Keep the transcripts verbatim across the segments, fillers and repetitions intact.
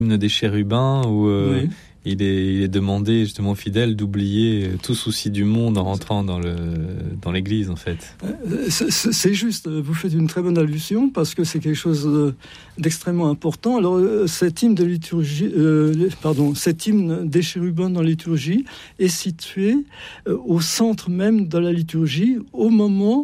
L'hymne des chérubins où euh, Oui. il, est, il est demandé justement aux fidèles d'oublier tout souci du monde en rentrant dans, le, dans l'église en fait. Euh, C'est, c'est c'est juste, vous faites une très bonne allusion parce que c'est quelque chose euh, d'extrêmement important. Alors euh, cet hymne de liturgie, euh, les- pardon, cet hymne des chérubins dans la liturgie est situé euh, au centre même de la liturgie, au moment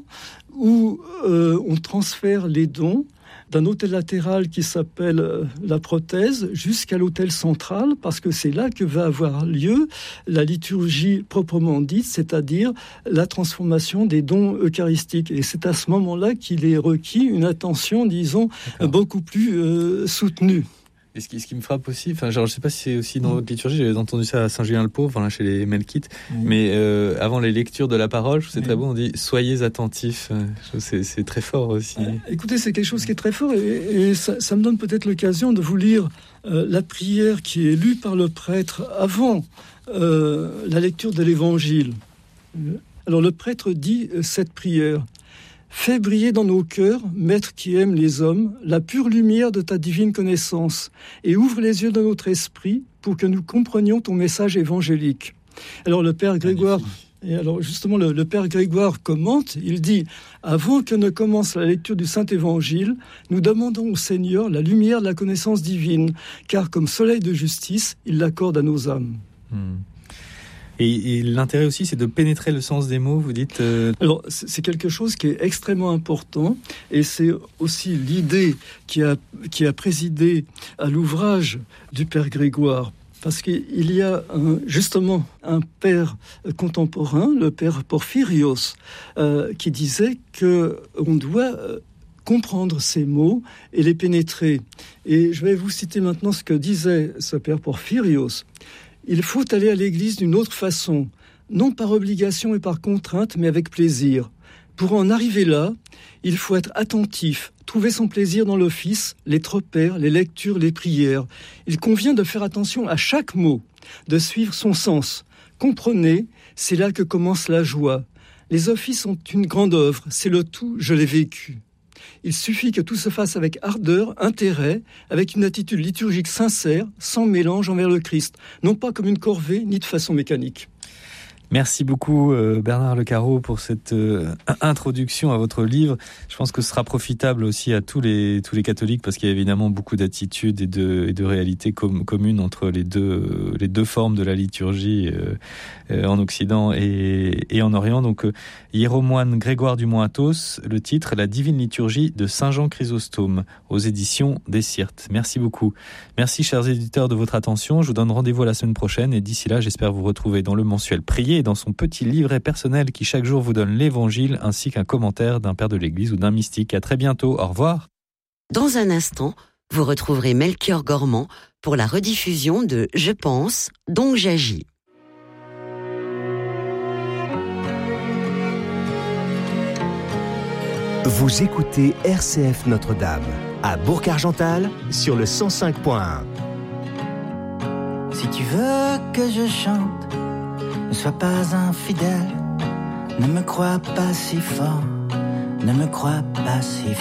où euh, on transfère les dons d'un autel latéral qui s'appelle euh, la prothèse jusqu'à l'autel central, parce que c'est là que va avoir lieu la liturgie proprement dite, c'est-à-dire la transformation des dons eucharistiques. Et c'est à ce moment-là qu'il est requis une attention, disons, D'accord. beaucoup plus euh, soutenue. Et ce qui, ce qui me frappe aussi, enfin, genre, je sais pas si c'est aussi dans votre liturgie, j'avais entendu ça à Saint-Julien-le-Pauvre, enfin, là, chez les Melkites, Oui. mais euh, avant les lectures de la parole, je trouve que c'est Oui. très beau, on dit « soyez attentifs ». Je trouve que C'est, c'est très fort aussi. Euh, Écoutez, c'est quelque chose qui est très fort et, et ça, ça me donne peut-être l'occasion de vous lire euh, la prière qui est lue par le prêtre avant euh, la lecture de l'Évangile. Alors le prêtre dit euh, cette prière. Fais briller dans nos cœurs, Maître qui aime les hommes, la pure lumière de ta divine connaissance, et ouvre les yeux de notre esprit pour que nous comprenions ton message évangélique. Alors le Père Grégoire, et alors justement le, le Père Grégoire commente, il dit « Avant que ne commence la lecture du Saint-Évangile, nous demandons au Seigneur la lumière de la connaissance divine, car comme soleil de justice, il l'accorde à nos âmes. Hmm. » Et, et l'intérêt aussi, c'est de pénétrer le sens des mots, vous dites euh... Alors, c'est, c'est quelque chose qui est extrêmement important et c'est aussi l'idée qui a, qui a présidé à l'ouvrage du Père Grégoire. Parce qu'il y a un, justement un père contemporain, le Père Porphyrios, euh, qui disait qu'on doit euh, comprendre ces mots et les pénétrer. Et je vais vous citer maintenant ce que disait ce Père Porphyrios. Il faut aller à l'église d'une autre façon, non par obligation et par contrainte, mais avec plaisir. Pour en arriver là, il faut être attentif, trouver son plaisir dans l'office, les tropères, les lectures, les prières. Il convient de faire attention à chaque mot, de suivre son sens. Comprenez, c'est là que commence la joie. Les offices sont une grande œuvre, c'est le tout, je l'ai vécu. Il suffit que tout se fasse avec ardeur, intérêt, avec une attitude liturgique sincère, sans mélange envers le Christ, non pas comme une corvée, ni de façon mécanique. Merci beaucoup euh, Bernard Lecaro pour cette euh, introduction à votre livre. Je pense que ce sera profitable aussi à tous les tous les catholiques parce qu'il y a évidemment beaucoup d'attitudes et de et de réalités com- communes entre les deux euh, les deux formes de la liturgie euh, euh, en Occident et et en Orient. Donc euh, Hiéromoine Grégoire du Mont-Athos, le titre La divine liturgie de Saint Jean Chrysostome aux éditions des Syrtes. Merci beaucoup. Merci chers éditeurs de votre attention. Je vous donne rendez-vous la semaine prochaine et d'ici là, j'espère vous retrouver dans le mensuel Prier et dans son petit livret personnel qui chaque jour vous donne l'évangile ainsi qu'un commentaire d'un père de l'église ou d'un mystique. À très bientôt. Au revoir. Dans un instant, vous retrouverez Melchior Gormand pour la rediffusion de Je pense, donc j'agis. Vous écoutez R C F Notre-Dame à Bourg-Argental sur le cent cinq point un. Si tu veux que je chante, ne sois pas infidèle, ne me crois pas si fort, ne me crois pas si